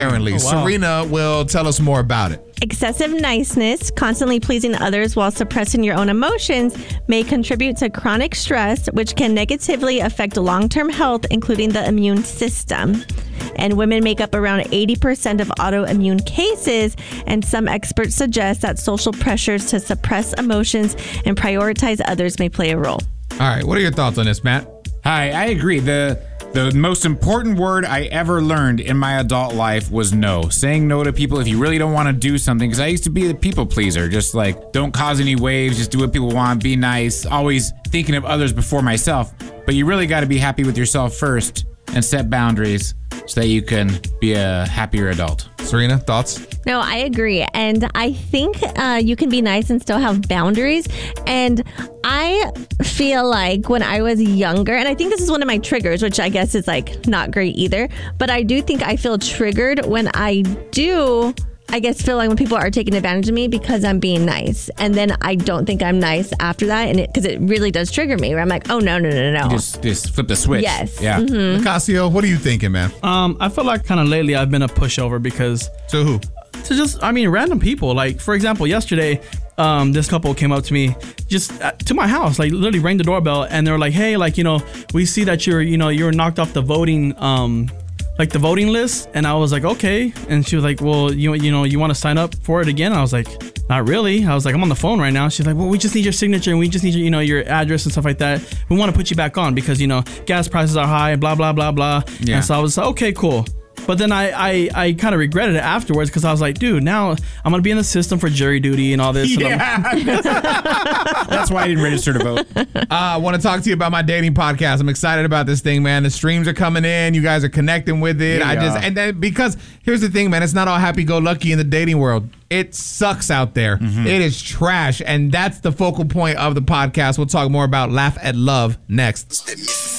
Apparently. Oh, wow. Serena will tell us more about it. Excessive niceness, constantly pleasing others while suppressing your own emotions, may contribute to chronic stress, which can negatively affect long-term health, including the immune system. And women make up around 80% of autoimmune cases, and some experts suggest that social pressures to suppress emotions and prioritize others may play a role. All right, what are your thoughts on this, Matt? Hi, I agree. The most important word I ever learned in my adult life was no. Saying no to people if you really don't want to do something. Because I used to be the people pleaser. Just like, don't cause any waves. Just do what people want. Be nice. Always thinking of others before myself. But you really got to be happy with yourself first and set boundaries so that you can be a happier adult. Serena, thoughts? No, I agree. And I think you can be nice and still have boundaries. And I feel like when I was younger, and I think this is one of my triggers, which I guess is like not great either, but I do think I feel triggered when I do, I guess, feel like when people are taking advantage of me because I'm being nice. And then I don't think I'm nice after that. And because it really does trigger me where I'm like, oh, no. You just flip the switch. Yes. Yeah. Mm-hmm. Nicasio, what are you thinking, man? I feel like kind of lately I've been a pushover because... To who? To just, random people. Like, for example, yesterday, this couple came up to me just to my house, like literally rang the doorbell, and they were like, hey, like, we see that you're knocked off the voting, the voting list. And I was like, okay. And she was like, well, you want to sign up for it again? And I was like, not really. I was like, I'm on the phone right now. She's like, well, we just need your signature and we just need your address and stuff like that. We want to put you back on because, gas prices are high and blah, blah, blah, blah. Yeah. And so I was like, okay, cool. But then I kind of regretted it afterwards because I was like, dude, now I'm going to be in the system for jury duty and all this. Yeah. That's why I didn't register to vote. I want to talk to you about my dating podcast. I'm excited about this thing, man. The streams are coming in. You guys are connecting with it. Because here's the thing, man. It's not all happy-go-lucky in the dating world. It sucks out there. Mm-hmm. It is trash. And that's the focal point of the podcast. We'll talk more about Laugh at Love next.